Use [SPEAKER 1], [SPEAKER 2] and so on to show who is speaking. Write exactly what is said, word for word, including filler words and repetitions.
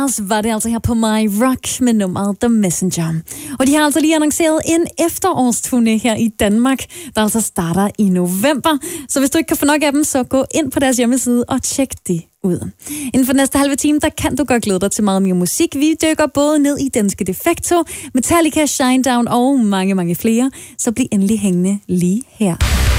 [SPEAKER 1] var det altså her på My Rock med nummeret The Messenger. Og de har altså lige annonceret en efterårsturné her i Danmark, der altså starter i november. Så hvis du ikke kan få nok af dem, så gå ind på deres hjemmeside og tjek det ud. Inden for næste halve time, der kan du godt glæde dig til meget mere musik. Vi dykker både ned i Danske Defecto, Metallica, Shinedown og mange, mange flere. Så bliv endelig hængende lige her.